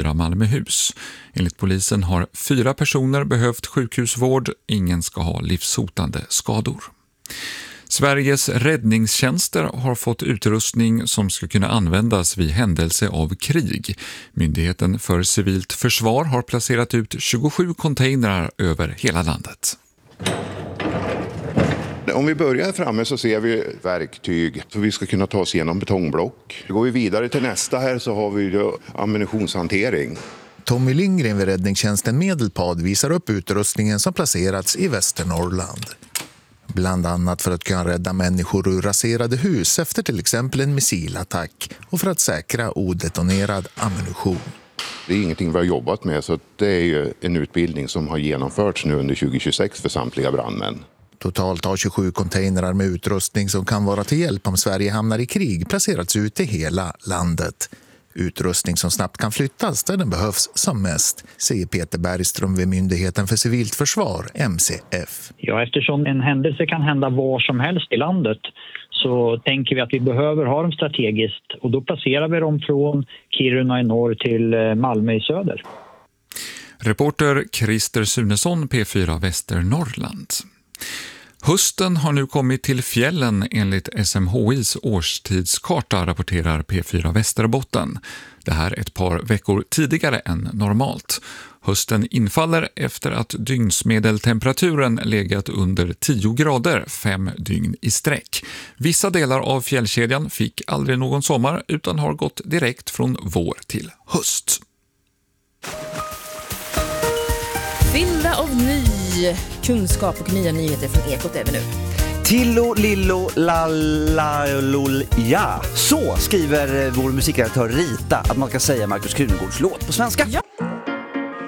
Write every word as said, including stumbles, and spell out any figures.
nära Malmöhus. Enligt polisen har fyra personer behövt sjukhusvård. Ingen ska ha livshotande skador. Sveriges räddningstjänster har fått utrustning som ska kunna användas vid händelse av krig. Myndigheten för civilt försvar har placerat ut tjugosju containrar över hela landet. Om vi börjar framme så ser vi verktyg så vi ska kunna ta oss igenom betongblock. Går vi vidare till nästa här så har vi då ammunitionshantering. Tommy Lindgren vid räddningstjänsten Medelpad visar upp utrustningen som placerats i Västernorrland. Bland annat för att kunna rädda människor ur raserade hus efter till exempel en missilattack och för att säkra odetonerad ammunition. Det är ingenting vi har jobbat med, så det är ju en utbildning som har genomförts nu under tjugo tjugosex för samtliga brandmän. Totalt har tjugosju containrar med utrustning som kan vara till hjälp om Sverige hamnar i krig placerats ut i hela landet. Utrustning som snabbt kan flyttas där den behövs som mest, säger Peter Bergström vid Myndigheten för civilt försvar, M C F. Ja, eftersom en händelse kan hända var som helst i landet så tänker vi att vi behöver ha dem strategiskt, och då placerar vi dem från Kiruna i norr till Malmö i söder. Reporter Christer Sunesson, P fyra Västernorrland. Hösten har nu kommit till fjällen enligt S M H I:s årstidskarta, rapporterar P fyra Västerbotten. Det här ett par veckor tidigare än normalt. Hösten infaller efter att dygnsmedeltemperaturen legat under tio grader fem dygn i sträck. Vissa delar av fjällkedjan fick aldrig någon sommar utan har gått direkt från vår till höst. Fyllda av ny kunskap och nya nyheter från Ekot även nu. Tillo, lillo, lallalol, ja. Så skriver vår musikredaktör Rita att man ska säga Markus Krunegårds låt på svenska. Ja.